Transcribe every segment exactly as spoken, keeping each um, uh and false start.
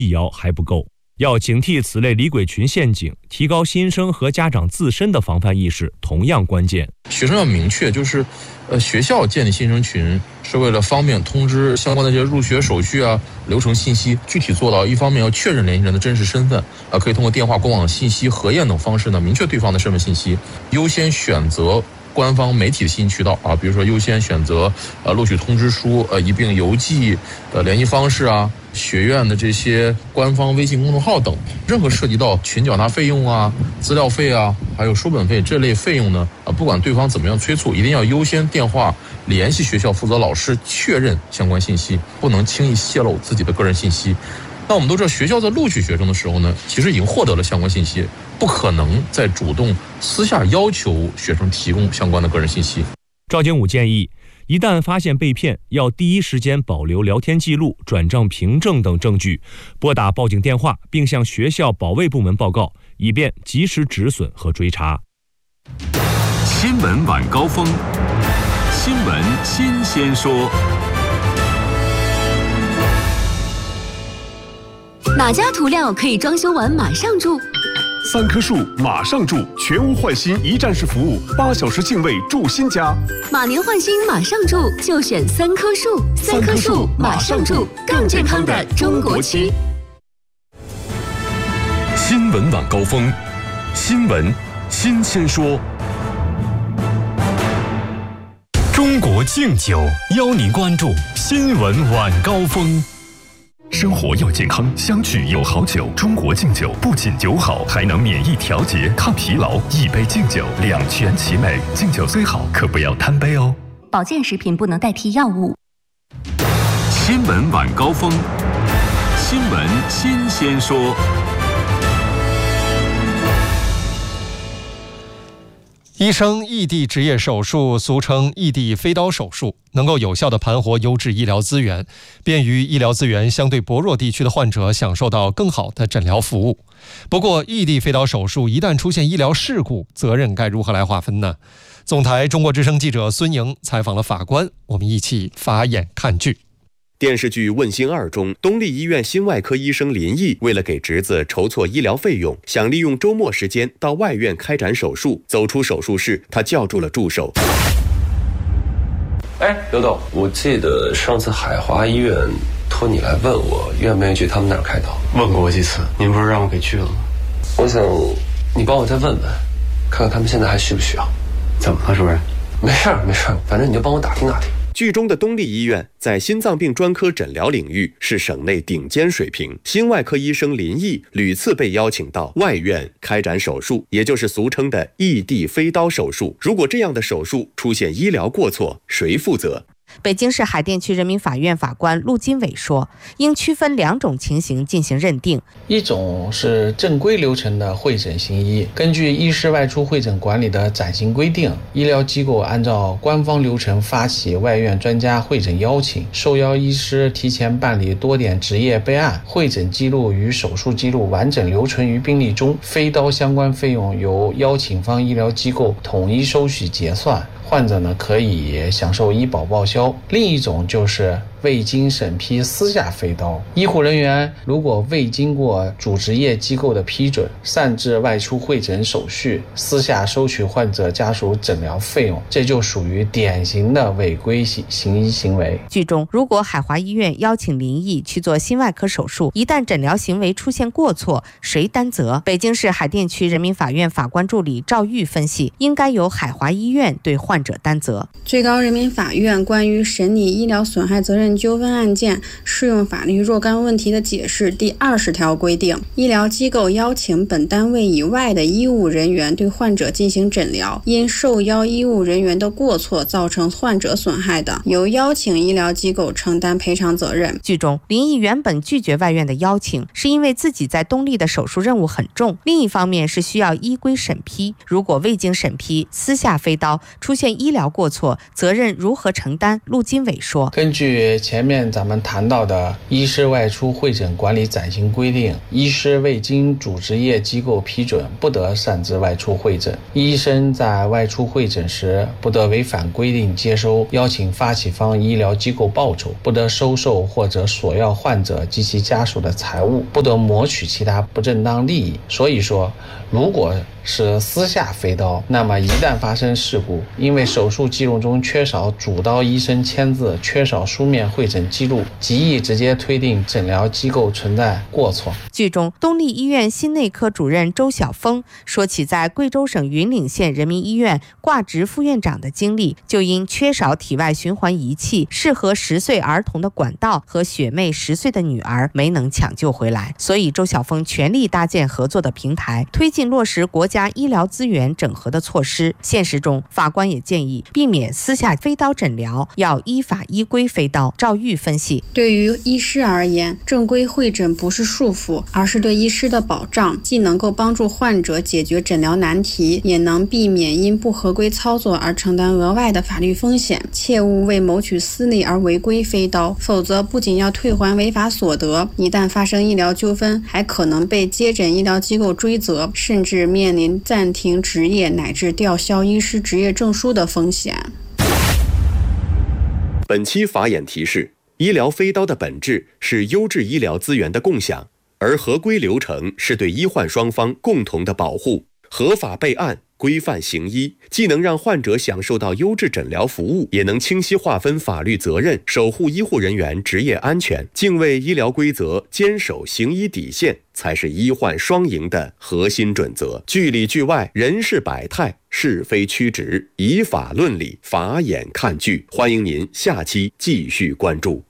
辟谣还不够，要警惕此类李鬼群陷阱，提高新生和家长自身的防范意识同样关键。 学生要明确，就是呃，学校建立新生群是为了方便通知相关的这些入学手续啊、流程信息，具体做到一方面要确认联系人的真实身份，啊，可以通过电话、官网信息核验等方式呢，明确对方的身份信息，优先选择官方媒体的信息渠道啊，比如说优先选择呃录取通知书、呃一并邮寄的联系方式啊，学院的这些官方微信公众号等。任何涉及到群缴纳费用啊、资料费啊，还有书本费这类费用呢，啊，不管对方怎么样催促，一定要优先电话联系学校负责老师确认相关信息，不能轻易泄露自己的个人信息。那我们都知道，学校在录取学生的时候呢，其实已经获得了相关信息，不可能再主动私下要求学生提供相关的个人信息。 赵景武建议，一旦发现被骗，要第一时间保留聊天记录、转账凭证等证据，拨打报警电话，并向学校保卫部门报告，以便及时止损和追查。 新闻晚高峰，新闻新鲜说。 哪家涂料可以装修完马上住？ 三棵树马上住，全屋换新一站式服务，八小时净位住新家。 马年换新马上住，就选三棵树。三棵树马上住，更健康的中国区。 新闻晚高峰，新闻新鲜说。中国敬酒邀您关注新闻晚高峰。 生活要健康，相聚有好酒。中国敬酒不仅酒好，还能免疫调节、抗疲劳。一杯敬酒，两全其美。敬酒虽好，可不要贪杯哦。 保健食品不能代替药物。 新闻晚高峰，新闻新鲜说。 医生异地执业手术，俗称异地飞刀手术，能够有效地盘活优质医疗资源，便于医疗资源相对薄弱地区的患者享受到更好的诊疗服务。不过，异地飞刀手术一旦出现医疗事故，责任该如何来划分呢？总台中国之声记者孙莹采访了法官，我们一起法眼看剧。 电视剧《问心二》中，东丽医院心外科医生林毅为了给侄子筹措医疗费用，想利用周末时间到外院开展手术。走出手术室，他叫住了助手。 哎，刘董，我记得上次海华医院托你来问我愿不愿意去他们那儿开刀。 问过我几次，您不是让我给去了吗？ 我想你帮我再问问，看看他们现在还需不需要。 怎么了，主任？ 没事没事，反正你就帮我打听打听。 剧中的东丽医院在心脏病专科诊疗领域是省内顶尖水平，心外科医生林毅屡次被邀请到外院开展手术，也就是俗称的异地飞刀手术。如果这样的手术出现医疗过错，谁负责？ 北京市海淀区人民法院法官陆金伟说，应区分两种情形进行认定。 一种是正规流程的会诊行医，根据医师外出会诊管理的暂行规定，医疗机构按照官方流程发起外院专家会诊邀请，受邀医师提前办理多点执业备案，会诊记录与手术记录完整留存于病历中，飞刀相关费用由邀请方医疗机构统一收取结算，患者呢可以享受医保报销。另一种就是未经审批私下飞刀，医护人员如果未经过主执业机构的批准，擅自外出会诊手续，私下收取患者家属诊疗费用，这就属于典型的违规行医行为。 剧中，如果海华医院邀请林毅去做心外科手术，一旦诊疗行为出现过错，谁担责？北京市海淀区人民法院法官助理赵玉分析，应该由海华医院对患者担责。 最高人民法院关于审理医疗损害责任纠纷案件适用法律若干问题的解释第二十条规定，医疗机构邀请本单位以外的医务人员对患者进行诊疗，因受邀医务人员的过错造成患者损害的，由邀请医疗机构承担赔偿责任。 剧中，林毅原本拒绝外院的邀请，是因为自己在东丽的手术任务很重，另一方面是需要依规审批，如果未经审批私下飞刀，出现医疗过错，责任如何承担？陆金伟说， 根据前面咱们谈到的医师外出会诊管理暂行规定，医师未经主执业机构批准，不得擅自外出会诊。医生在外出会诊时，不得违反规定接收邀请发起方医疗机构报酬，不得收受或者索要患者及其家属的财物，不得谋取其他不正当利益。所以说，如果是私下飞刀，那么一旦发生事故，因为手术记录中缺少主刀医生签字，缺少书面会诊记录，极易直接推定诊疗机构存在过错。 剧中，东丽医院心内科主任周晓峰说起在贵州省云岭县人民医院挂职副院长的经历，就因缺少体外循环仪器、适合十岁儿童的管道和学妹十岁的女儿没能抢救回来，所以周晓峰全力搭建合作的平台，推进落实国家医疗资源整合的措施。现实中，法官也建议避免私下飞刀诊疗，要依法依规飞刀。赵玉分析， 对于医师而言，正规会诊不是束缚，而是对医师的保障，既能够帮助患者解决诊疗难题，也能避免因不合规操作而承担额外的法律风险。切勿为谋取私利而违规飞刀，否则不仅要退还违法所得，一旦发生医疗纠纷，还可能被接诊医疗机构追责，甚至面临暂停执业乃至吊销医师执业证书的风险。 本期法眼提示：医疗飞刀的本质是优质医疗资源的共享，而合规流程是对医患双方共同的保护。合法备案，规范行医，既能让患者享受到优质诊疗服务，也能清晰划分法律责任，守护医护人员职业安全，敬畏医疗规则，坚守行医底线，才是医患双赢的核心准则。剧里剧外，人事百态，是非曲直，以法论理，法眼看剧。欢迎您下期继续关注。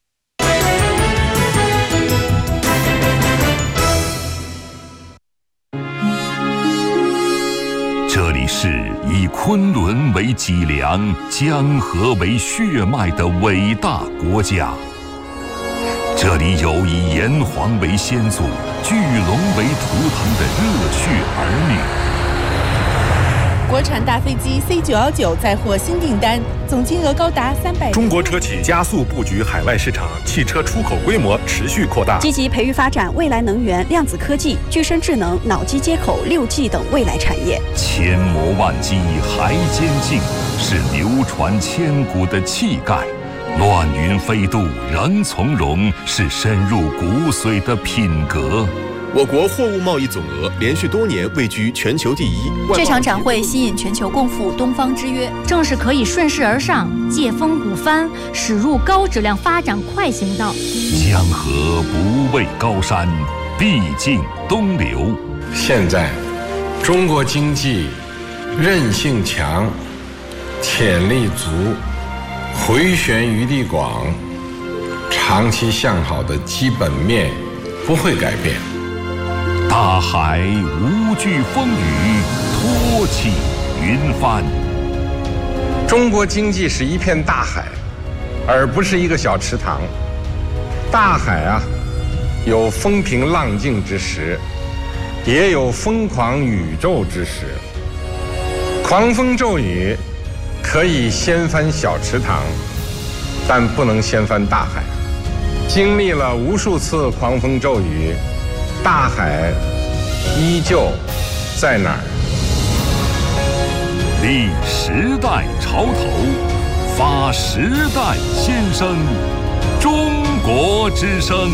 这里是以昆仑为脊梁、江河为血脉的伟大国家。这里有以炎黄为先祖、巨龙为图腾的热血儿女。 国产大飞机 C 九一九再获新订单，总金额高达三百。 中国车企加速布局海外市场，汽车出口规模持续扩大， 积极培育发展未来能源、量子科技、具身智能、脑机接口、六 G 等未来产业。 千磨万击还坚劲，是流传千古的气概；乱云飞渡仍从容，是深入骨髓的品格。 我国货物贸易总额连续多年位居全球第一。 这场展会吸引全球共赴东方之约，正是可以顺势而上、借风鼓帆，驶入高质量发展快行道。 江河不畏高山，必尽东流。 现在，中国经济韧性强，潜力足，回旋余地广，长期向好的基本面不会改变。 大海无惧风雨，托起云帆。 中国经济是一片大海，而不是一个小池塘。大海啊，有风平浪静之时，也有疯狂宇宙之时。狂风骤雨可以掀翻小池塘，但不能掀翻大海。经历了无数次狂风骤雨，大海依旧在哪儿？ 立时代潮头，发时代先声，中国之声。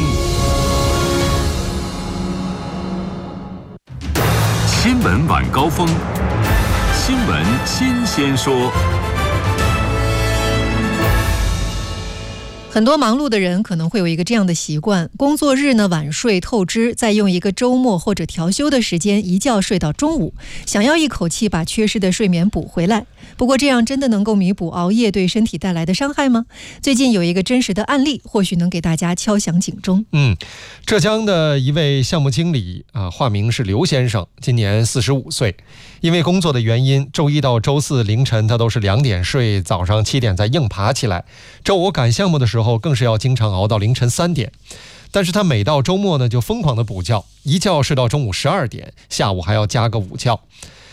新闻晚高峰，新闻新鲜说。 很多忙碌的人可能会有一个这样的习惯，工作日呢晚睡透支，再用一个周末或者调休的时间一觉睡到中午，想要一口气把缺失的睡眠补回来。不过这样真的能够弥补熬夜对身体带来的伤害吗？最近有一个真实的案例，或许能给大家敲响警钟。 嗯，浙江的一位项目经理啊，化名是刘先生，今年四十五岁。因为工作的原因，周一到周四凌晨他都是两点睡，早上七点再硬爬起来。周五赶项目的时候，更是要经常熬到凌晨三点。但是他每到周末呢，就疯狂的补觉，一觉睡到中午十二点，下午还要加个午觉。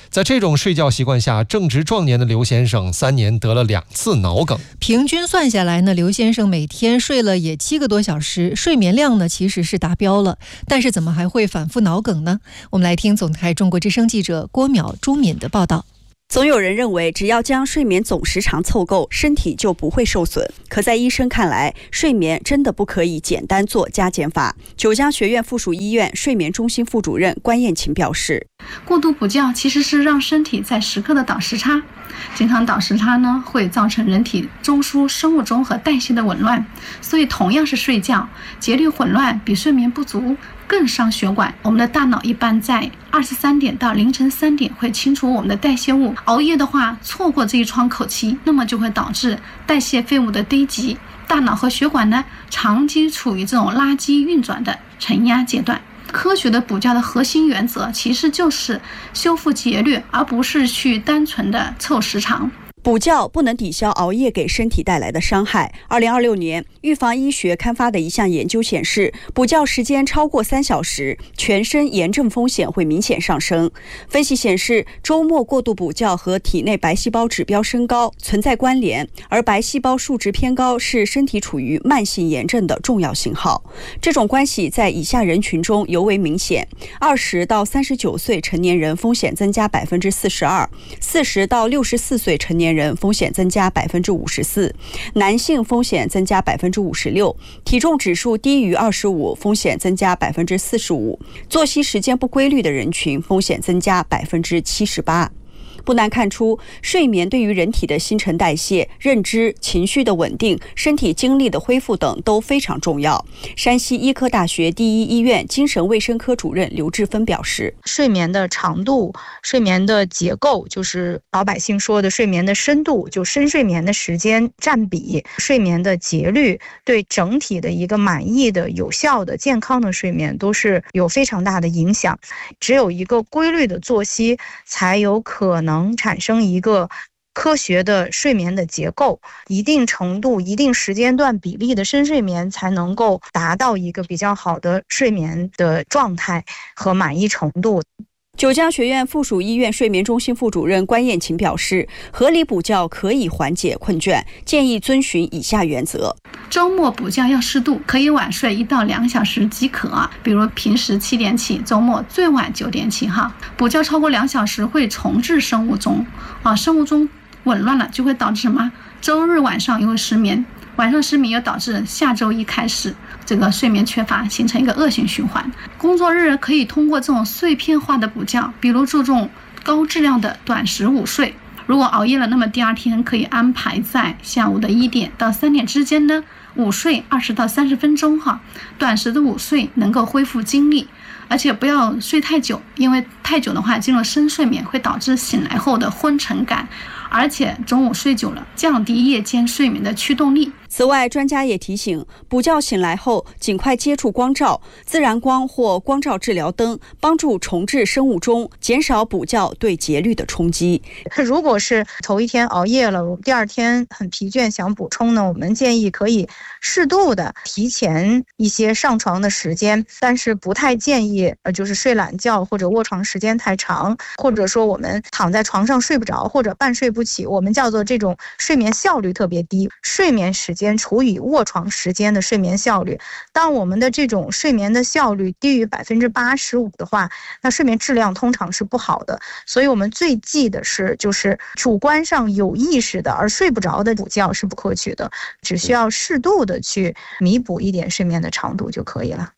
在这种睡觉习惯下，正值壮年的刘先生三年得了两次脑梗。 平均算下来呢，刘先生每天睡了也七个多小时，睡眠量呢其实是达标了，但是怎么还会反复脑梗呢？我们来听总台中国之声记者郭淼、朱敏的报道。 总有人认为，只要将睡眠总时长凑够，身体就不会受损。可在医生看来，睡眠真的不可以简单做加减法。九江学院附属医院睡眠中心副主任关燕琴表示， 过度补觉其实是让身体在时刻的倒时差，经常倒时差呢，会造成人体中枢、生物钟和代谢的紊乱。所以同样是睡觉，节律混乱比睡眠不足更伤血管。我们的大脑一般在二十三点到凌晨三点会清除我们的代谢物，熬夜的话错过这一窗口期，那么就会导致代谢废物的堆积，大脑和血管呢长期处于这种垃圾运转的承压阶段。科学的补觉的核心原则其实就是修复节律，而不是去单纯的凑时长。 补觉不能抵消熬夜给身体带来的伤害。二零二六年，预防医学刊发的一项研究显示，补觉时间超过三小时，全身炎症风险会明显上升。分析显示，周末过度补觉和体内白细胞指标升高存在关联，而白细胞数值偏高是身体处于慢性炎症的重要信号。这种关系在以下人群中尤为明显：二十到三十九岁成年人风险增加百分之四十二，四十到六十四岁成年人人风险增加百分之五十四，男性风险增加百分之五十六，体重指数低于二十五，风险增加百分之四十五，作息时间不规律的人群风险增加百分之七十八。不难看出，睡眠对于人体的新陈代谢、认知、情绪的稳定、身体精力的恢复等都非常重要。山西医科大学第一医院精神卫生科主任刘志芬表示， 睡眠的长度、睡眠的结构，就是老百姓说的睡眠的深度，就深睡眠的时间占比、睡眠的节律，对整体的一个满意的、有效的、健康的睡眠都是有非常大的影响。只有一个规律的作息，才有可能能产生一个科学的睡眠的结构，一定程度、一定时间段比例的深睡眠才能够达到一个比较好的睡眠的状态和满意程度。 九江学院附属医院睡眠中心副主任关燕琴表示，合理补觉可以缓解困倦，建议遵循以下原则： 周末补觉要适度，可以晚睡一到两小时即可。比如平时七点起，周末最晚九点起哈。补觉超过两小时会重置生物钟啊，生物钟紊乱了就会导致什么？周日晚上又会失眠，晚上失眠又导致下周一开始这个睡眠缺乏，形成一个恶性循环。工作日可以通过这种碎片化的补觉，比如注重高质量的短时午睡。如果熬夜了，那么第二天可以安排在下午的一点到三点之间呢，午睡二十到三十分钟哈。短时的午睡能够恢复精力，而且不要睡太久，因为太久的话进入深睡眠会导致醒来后的昏沉感，而且中午睡久了降低夜间睡眠的驱动力。 此外，专家也提醒，补觉醒来后尽快接触光照、自然光或光照治疗灯，帮助重置生物钟，减少补觉对节律的冲击。 如果是头一天熬夜了，第二天很疲倦想补充呢，我们建议可以适度的提前一些上床的时间，但是不太建议呃就是睡懒觉或者卧床时间太长，或者说我们躺在床上睡不着或者半睡不起，我们叫做这种睡眠效率特别低，睡眠时间除以卧床时间的睡眠效率。当我们的这种睡眠的效率低于百分之八十五的话，那睡眠质量通常是不好的。所以我们最忌的是就是主观上有意识的而睡不着的补觉是不可取的，只需要适度的去弥补一点睡眠的长度就可以了。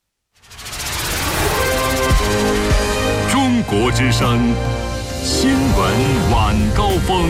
中国之声新闻晚高峰。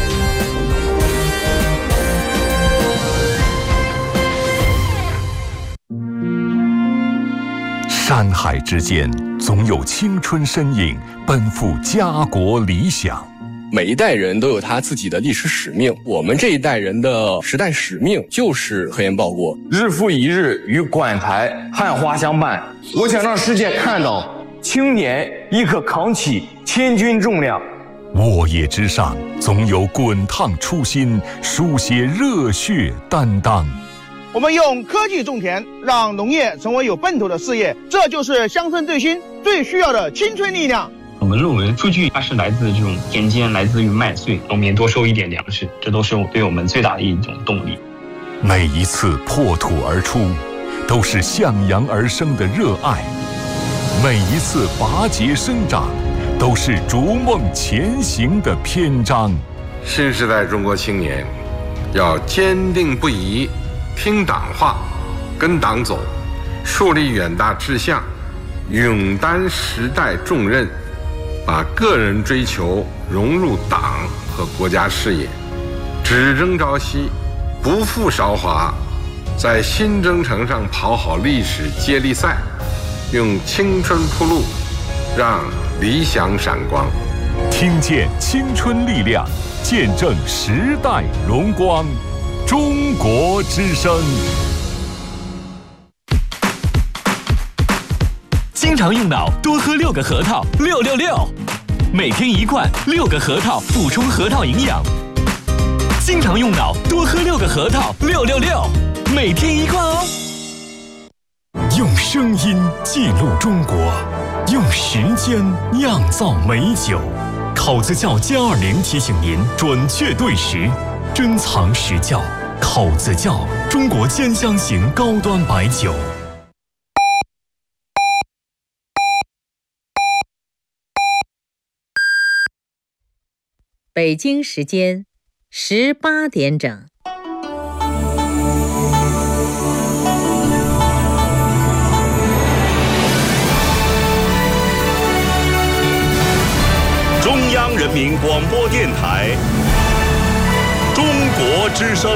山海之间，总有青春身影奔赴家国理想。 每一代人都有他自己的历史使命，我们这一代人的时代使命就是核烟报国。 日复一日与馆台汉花相伴，我想让世界看到青年亦可扛起千钧重量。 沃野之上，总有滚烫初心，书写热血担当。 我们用科技种田，让农业成为有奔头的事业，这就是乡村振兴最需要的青春力量。 我们论文数据它是来自这种田间，来自于麦穗，农民多收一点粮食，这都是对我们最大的一种动力。 每一次破土而出，都是向阳而生的热爱；每一次拔节生长，都是逐梦前行的篇章。 新时代中国青年要坚定不移听党话，跟党走，树立远大志向，勇担时代重任，把个人追求融入党和国家事业，只争朝夕，不负韶华，在新征程上跑好历史接力赛，用青春铺路，让理想闪光。 听见青春力量，见证时代荣光。中国之声。 经常用脑，多喝六个核桃，六六六，每天一罐，六个核桃补充核桃营养。经常用脑，多喝六个核桃，六六六，每天一罐哦。 用声音记录中国，用时间酿造美酒。考子窖歼二零提醒您准确对时，珍藏实窖。考子窖，中国兼香型高端白酒。 北京时间十八点整。 中央人民广播电台中国之声。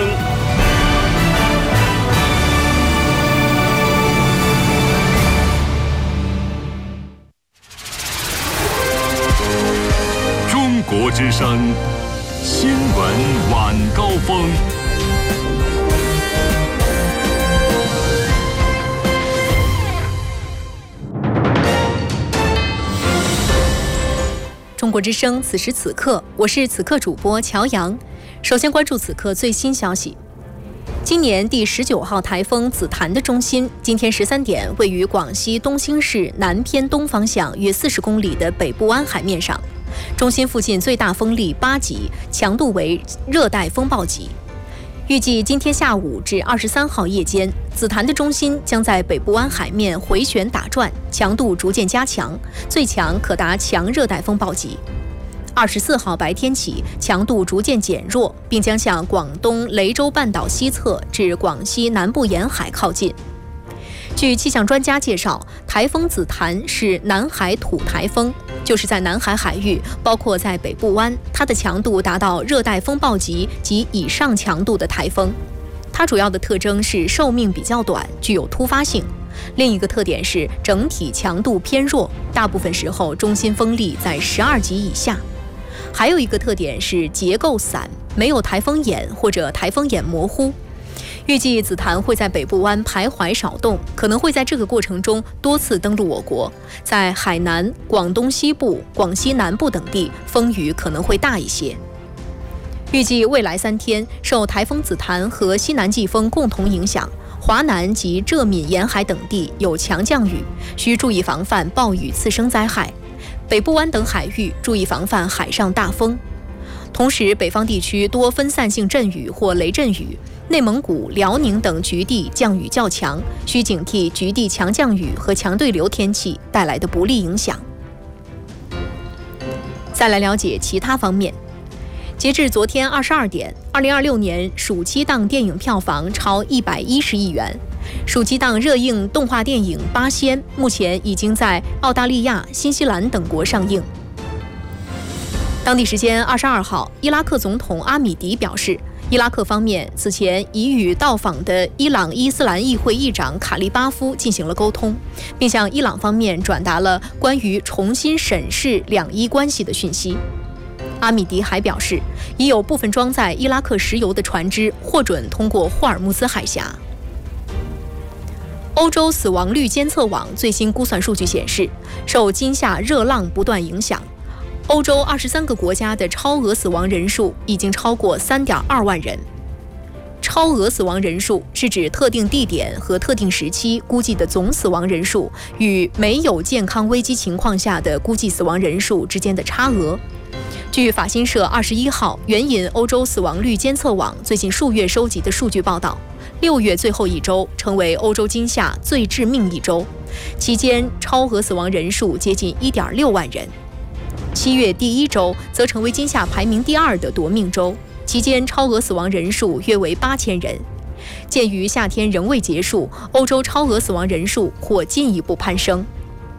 中国之声新闻晚高峰。 中国之声，此时此刻，我是此刻主播乔阳。首先关注此刻最新消息。今年第十九号台风紫檀的中心，今天十三点位于广西东兴市南偏东方向约四十公里的北部湾海面上。中心附近最大风力八级，强度为热带风暴级。预计今天下午至二十三号夜间，紫檀的中心将在北部湾海面回旋打转，强度逐渐加强，最强可达强热带风暴级。二十四号白天起，强度逐渐减弱，并将向广东雷州半岛西侧至广西南部沿海靠近。据气象专家介绍，台风紫檀是南海土台风，就是在南海海域，包括在北部湾，它的强度达到热带风暴级及以上强度的台风。它主要的特征是寿命比较短，具有突发性。另一个特点是整体强度偏弱，大部分时候中心风力在十二级以下。还有一个特点是结构散，没有台风眼或者台风眼模糊。预计紫檀会在北部湾徘徊少动，可能会在这个过程中多次登陆我国，在海南、广东西部、广西南部等地风雨可能会大一些。预计未来三天，受台风紫檀和西南季风共同影响，华南及浙闽沿海等地有强降雨，需注意防范暴雨次生灾害。北部湾等海域注意防范海上大风。同时，北方地区多分散性阵雨或雷阵雨，内蒙古、辽宁等局地降雨较强，需警惕局地强降雨和强对流天气带来的不利影响。再来了解其他方面。截至昨天二十二点，二零二六年暑期档电影票房超一百一十亿元。暑期档热映动画电影《八仙》目前已经在澳大利亚、新西兰等国上映。当地时间二十二号，伊拉克总统阿米迪表示，伊拉克方面此前已与到访的伊朗伊斯兰议会议长卡利巴夫进行了沟通，并向伊朗方面转达了关于重新审视两伊关系的讯息。阿米迪还表示，已有部分装载伊拉克石油的船只获准通过霍尔木兹海峡。欧洲死亡率监测网最新估算数据显示，受今夏热浪不断影响，欧洲二十三个国家的超额死亡人数已经超过三点二万人。 超额死亡人数是指特定地点和特定时期估计的总死亡人数与没有健康危机情况下的估计死亡人数之间的差额。据法新社二十一号援引欧洲死亡率监测网最近数月收集的数据报道，六月最后一周成为欧洲今夏最致命一周，期间超额死亡人数接近 一点六万人。七月第一周则成为今夏排名第二的夺命周，期间超额死亡人数约为八千人。鉴于夏天仍未结束，欧洲超额死亡人数或进一步攀升。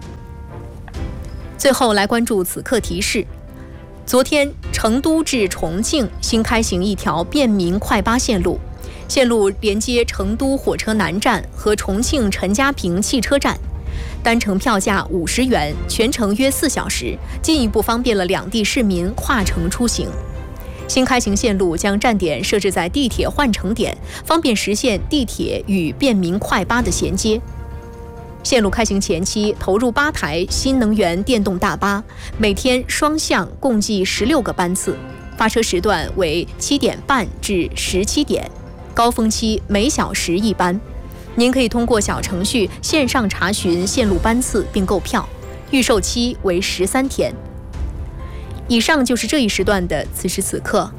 最后来关注此刻提示。昨天，成都至重庆新开行一条便民快八线路，线路连接成都火车南站和重庆陈家坪汽车站，单程票价五十元，全程约四小时，进一步方便了两地市民跨城出行。新开行线路将站点设置在地铁换乘点，方便实现地铁与便民快八的衔接。线路开行前期投入八台新能源电动大巴，每天双向共计十六个班次，发车时段为七点半至十七点，高峰期每小时一班。您可以通过小程序线上查询线路班次并购票，预售期为十三天。以上就是这一时段的此时此刻。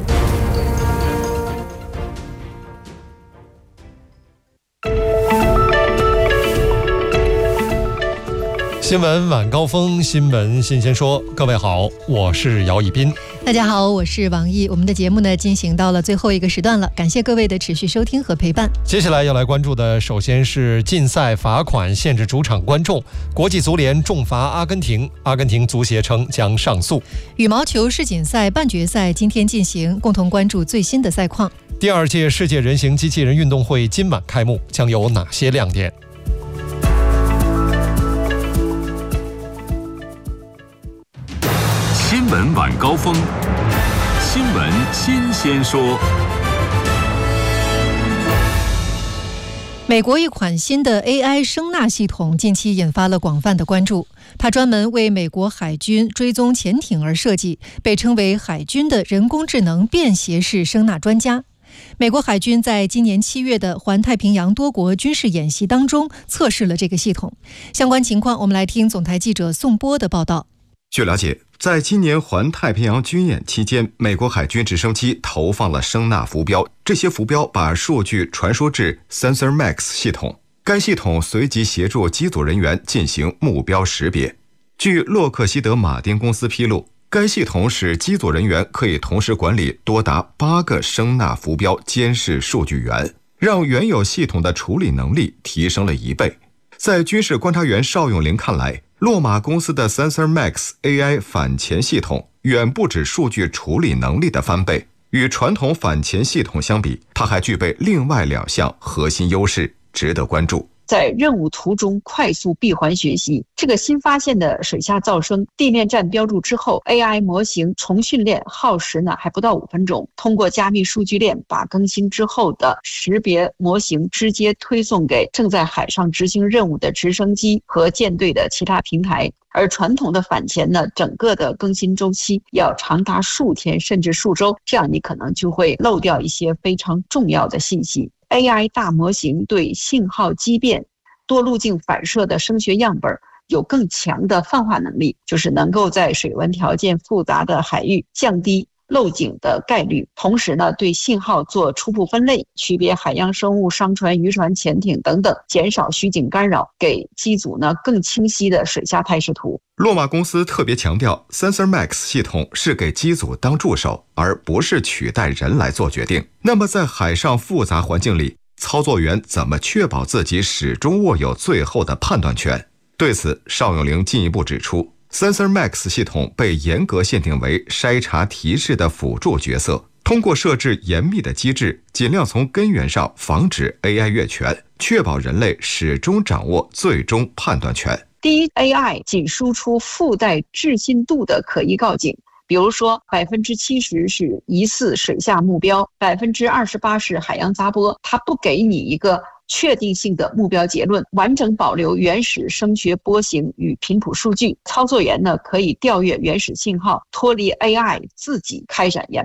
新闻晚高峰，新闻新鲜说。各位好，我是姚一斌。 大家好，我是王毅。我们的节目呢进行到了最后一个时段了，感谢各位的持续收听和陪伴。 接下来要来关注的，首先是禁赛罚款限制主场观众，国际足联重罚阿根廷，阿根廷足协称将上诉。 羽毛球世锦赛半决赛今天进行，共同关注最新的赛况。 第二届世界人形机器人运动会今晚开幕，将有哪些亮点？ 新闻晚高峰，新闻新鲜说。 美国一款新的 A I 声纳系统近期引发了广泛的关注，它专门为美国海军追踪潜艇而设计，被称为海军的人工智能便携式声纳专家。美国海军在今年七月的环太平洋多国军事演习当中测试了这个系统。相关情况，我们来听总台记者宋波的报道。 据了解，在今年环太平洋军演期间，美国海军直升机投放了声纳浮标，这些浮标把数据传输至 SensorMax 系统，该系统随即协助机组人员进行目标识别。据洛克希德马丁公司披露，该系统使机组人员可以同时管理多达八个声纳浮标监视数据源，让原有系统的处理能力提升了一倍。在军事观察员邵永林看来，洛马公司的 SensorMax A I 反潜系统远不止数据处理能力的翻倍，与传统反潜系统相比，它还具备另外两项核心优势，值得关注。 在任务途中快速闭环学习，这个新发现的水下噪声地面站标注之后 A I 模型重训练耗时呢还不到五分钟，通过加密数据链把更新之后的识别模型直接推送给正在海上执行任务的直升机和舰队的其他平台。而传统的反潜呢，整个的更新周期要长达数天甚至数周，这样你可能就会漏掉一些非常重要的信息。A I 大模型对信号畸变、多路径反射的声学样本有更强的泛化能力，就是能够在水文条件复杂的海域降低漏井的概率，同时呢，对信号做初步分类，区别海洋生物、商船、渔船、潜艇等等，减少虚景干扰，给机组呢更清晰的水下态势图。 洛马公司特别强调 SensorMax 系统是给机组当助手，而不是取代人来做决定。那么在海上复杂环境里，操作员怎么确保自己始终握有最后的判断权？对此，邵永玲进一步指出， SensorMax 系统被严格限定为筛查提示的辅助角色，通过设置严密的机制，尽量从根源上防止 A I 越权，确保人类始终掌握最终判断权。 第一 A I 仅输出附带置信度的可疑告警，比如说 百分之七十 是疑似水下目标， 百分之二十八 是海洋杂波，它不给你一个确定性的目标结论，完整保留原始声学波形与频谱数据。操作员呢可以调阅原始信号，脱离 A I 自己开展研判。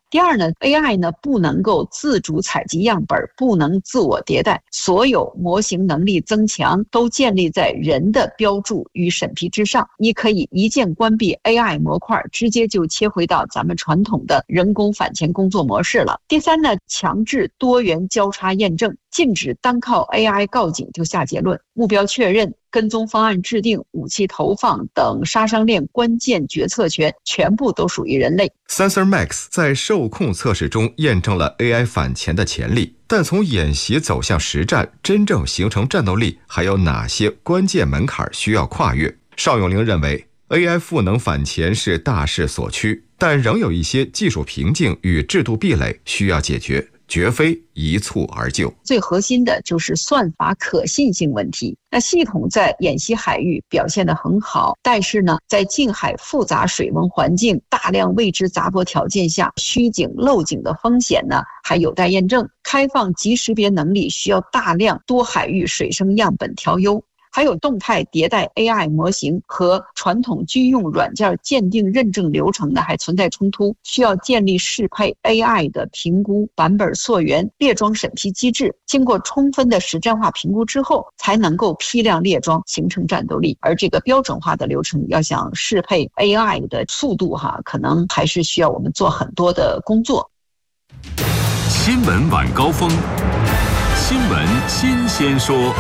第二呢 ，A I 呢不能够自主采集样本，不能自我迭代，所有模型能力增强都建立在人的标注与审批之上。你可以一键关闭 A I 模块，直接就切回到咱们传统的人工反潜工作模式了。第三呢，强制多元交叉验证，禁止单靠 A I 告警就下结论，目标确认、跟踪方案制定、武器投放等杀伤链关键决策权全部都属于人类。 Sensor Max 在受控测试中验证了 A I 反潜的潜力，但从演习走向实战，真正形成战斗力，还有哪些关键门槛需要跨越？邵永龄认为 A I 赋能反潜是大势所趋，但仍有一些技术瓶颈与制度壁垒需要解决，绝非一蹴而就。 最核心的就是算法可信性问题。那系统在演习海域表现得很好，但是呢，在近海复杂水文环境、大量未知杂波条件下，虚警漏警的风险呢还有待验证。开放级识别能力需要大量多海域水生样本调优。还有动态迭代 A I 模型和传统军用软件鉴定认证流程呢还存在冲突，需要建立适配 A I 的评估、版本溯源、列装审批机制，经过充分的实战化评估之后，才能够批量列装，形成战斗力。而这个标准化的流程要想适配 A I 的速度哈，可能还是需要我们做很多的工作。 新闻晚高峰，新闻新鲜说。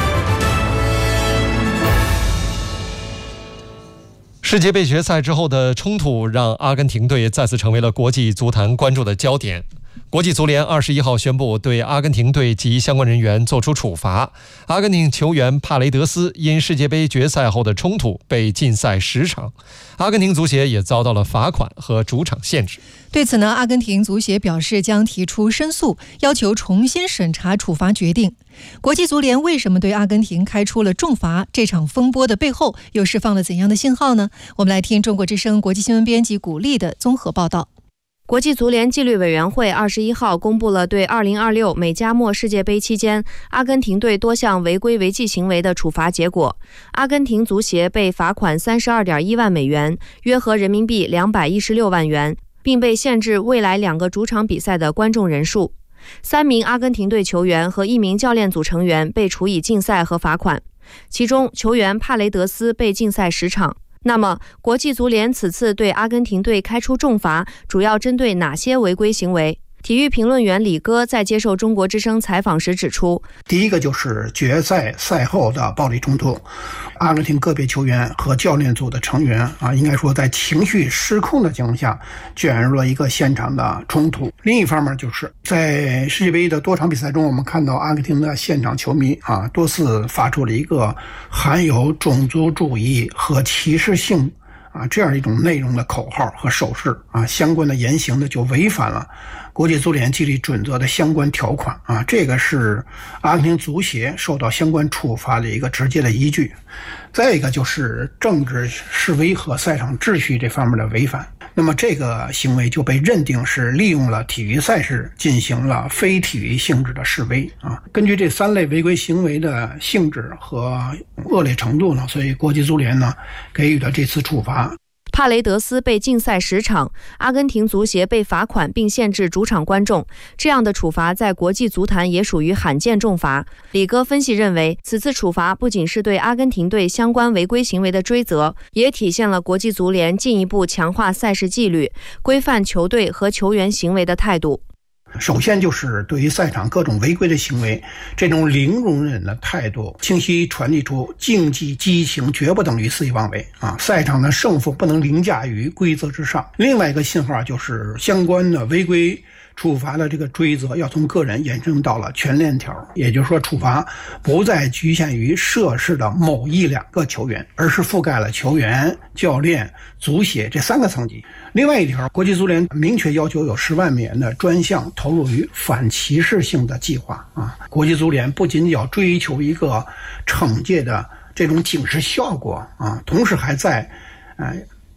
世界杯决赛之后的冲突让阿根廷队再次成为了国际足坛关注的焦点。国际足联二十一号宣布对阿根廷队及相关人员作出处罚。阿根廷球员帕雷德斯因世界杯决赛后的冲突被禁赛十场，阿根廷足协也遭到了罚款和主场限制。 对此呢，阿根廷足协表示将提出申诉，要求重新审查处罚决定。国际足联为什么对阿根廷开出了重罚？这场风波的背后又释放了怎样的信号呢？我们来听中国之声国际新闻编辑古丽的综合报道。 国际足联纪律委员会二十一号公布了对二零二六美加墨世界杯期间阿根廷队多项违规违纪行为的处罚结果。阿根廷足协被罚款三十二点一万美元，约合人民币两百一十六万元，并被限制未来两个主场比赛的观众人数。三名阿根廷队球员和一名教练组成员被处以禁赛和罚款，其中球员帕雷德斯被禁赛十场。那么，国际足联此次对阿根廷队开出重罚，主要针对哪些违规行为？体育评论员李戈在接受中国之声采访时指出， 第一个就是决赛赛后的暴力冲突，阿根廷个别球员和教练组的成员啊，应该说在情绪失控的情况下卷入了一个现场的冲突。另一方面就是在世界杯的多场比赛中，我们看到阿根廷的现场球迷啊多次发出了一个含有种族主义和歧视性啊这样一种内容的口号和手势啊，相关的言行呢就违反了国际足联纪律准则的相关条款啊，这个是阿根廷足协受到相关处罚的一个直接的依据。再一个就是政治示威和赛场秩序这方面的违反，那么这个行为就被认定是利用了体育赛事进行了非体育性质的示威啊。根据这三类违规行为的性质和恶劣程度呢，所以国际足联呢给予了这次处罚。 帕雷德斯被禁赛十场，阿根廷足协被罚款并限制主场观众，这样的处罚在国际足坛也属于罕见重罚。李戈分析认为，此次处罚不仅是对阿根廷队相关违规行为的追责，也体现了国际足联进一步强化赛事纪律、规范球队和球员行为的态度。 首先就是对于赛场各种违规的行为，这种零容忍的态度清晰传递出竞技激情绝不等于肆意妄为啊！赛场的胜负不能凌驾于规则之上。另外一个信号就是相关的违规处罚的这个追责要从个人延伸到了全链条，也就是说处罚不再局限于涉事的某一两个球员，而是覆盖了球员、教练、足协这三个层级。另外一条，国际足联明确要求有十万美元的专项投入于反歧视性的计划啊！国际足联不仅要追求一个惩戒的这种警示效果啊，同时还在呃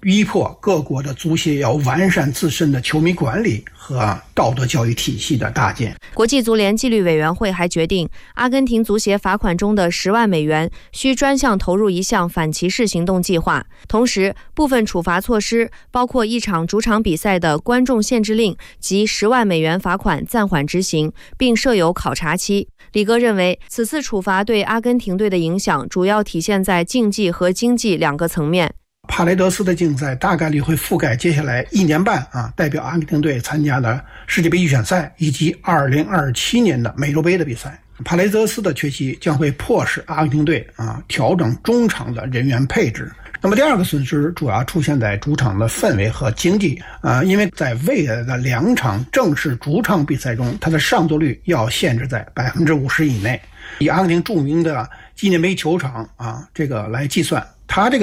逼迫各国的足协要完善自身的球迷管理和道德教育体系的搭建。 国际足联纪律委员会还决定，阿根廷足协罚款中的十万美元需专项投入一项反歧视行动计划。同时，部分处罚措施包括一场主场比赛的观众限制令及十万美元罚款暂缓执行，并设有考察期。李哥认为，此次处罚对阿根廷队的影响主要体现在竞技和经济两个层面。 帕雷德斯的竞赛大概率会覆盖接下来一年半啊，代表阿根廷队参加的世界杯预选赛以及二零二七年的美洲杯的比赛。帕雷德斯的缺席将会迫使阿根廷队啊调整中场的人员配置。那么第二个损失主要出现在主场的氛围和经济啊，因为在未来的两场正式主场比赛中，它的上座率要限制在百分之五十以内。以阿根廷著名的纪念碑球场啊这个来计算，它这个